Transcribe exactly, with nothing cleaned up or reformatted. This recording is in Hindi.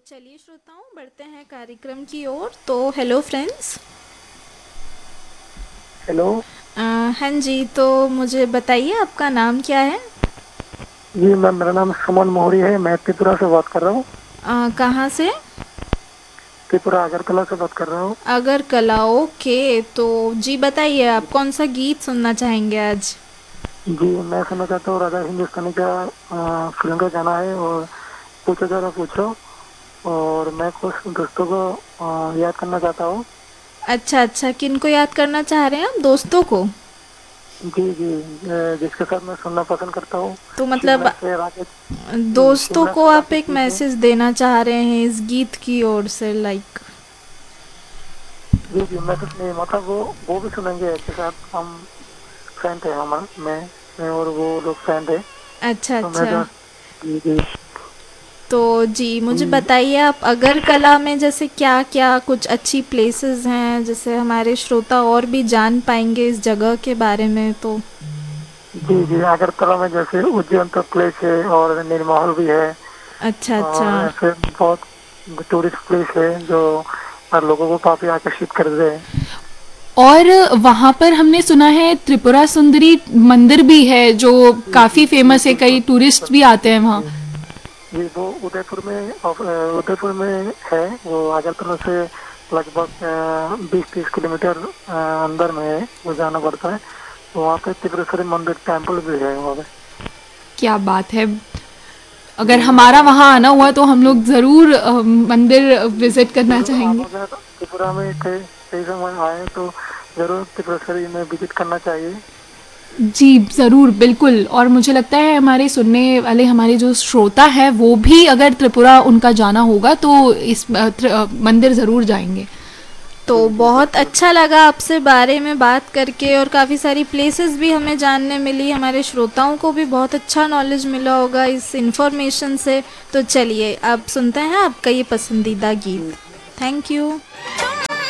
चलिए श्रोताओं, बढ़ते हैं कार्यक्रम की ओर। तो हेलो फ्रेंड्स। हेलो। अ, हाँ जी, तो मुझे बताइए आपका नाम क्या है? जी मैम, मेरा नाम सुमन मोहरी है। मैं त्रिपुरा से बात कर रहा हूँ। अ, कहाँ से? त्रिपुरा अगरतला से बात कर रहा हूँ। अगर कला, ओके। तो जी बताइए, आप कौन सा गीत सुनना चाहेंगे आज? जी, मैं सुनना चाहता हूँ राजा हिंदुस्तानी का अ, फिल्म का गाना है, और पूछो जरा पूछो। और मैं कुछ दोस्तों को अ, याद करना चाहता हूँ। अच्छा अच्छा, किन को याद करना चाह रहे हैं आप? दोस्तों को? जी जी, अ, जिसके साथ मैं सुनना पसंद करता हूँ। तो मतलब शिमला से राकेश। जी, दोस्तों शिमला को से आप राकेश एक जी थे। मैसेज देना चाह रहे हैं इस गीत की ओर से, लाइक? जी जी, मैं कुछ नहीं, मतलब वो वो भी सुनेंगे के साथ। हम फ्रेंड थे, हमारा मैं मैं और वो लोग फ्रेंड थे। अच्छा तो मैं अच्छा। जो जी जी तो जी मुझे जी बताइए, आप अगर कला में जैसे क्या क्या कुछ अच्छी प्लेसेस हैं, जैसे हमारे श्रोता और भी जान पाएंगे इस जगह के बारे में, तो? जी जी, अगरतला में जैसे उज्जैन तो प्लेस है, और निर्महल भी है। अच्छा अच्छा। और ऐसे बहुत टूरिस्ट प्लेस है जो हर लोगों को काफी आकर्षित कर रहे हैं। और वहाँ पर हमने सुना है त्रिपुरा सुंदरी मंदिर भी है जो जी जी काफ़ी जी, फेमस है, कई बिल्कुल टूरिस्ट बिल्कुल। भी आते जी हैं वहाँ। जी जी, वो उदयपुर में अ, उदयपुर में है। वो अगरतला से लगभग बीस तीस किलोमीटर अ, अंदर में है। वो जाना पड़ता है। तो वहाँ पे त्रिपुरेश्वरी मंदिर टेम्पल भी है वहाँ पे। क्या बात है। अगर जी, हमारा अगर वहाँ आना आप हुआ तो हम जी लोग ज़रूर अ, मंदिर विज़िट करना जरूर, आप चाहेंगे। अगर त्रिपुरा में कई कई समय आए तो जरूर त्रिपुरेश्वरी में विजिट करना चाहिए। जी ज़रूर, बिल्कुल। और मुझे लगता है हमारे सुनने वाले हमारे जो श्रोता हैं वो भी अगर त्रिपुरा उनका जाना होगा तो इस अ, त्रि- अ, मंदिर ज़रूर जाएंगे। तो जी जी, बहुत बिल्कुल। अच्छा लगा आपसे बारे में बात करके, और काफ़ी सारी प्लेसेस भी हमें जानने मिली। हमारे श्रोताओं को भी बहुत अच्छा नॉलेज मिला होगा इस इन्फॉर्मेशन से। तो चलिए अब सुनते हैं आपका ये पसंदीदा जी गीत। Thank you.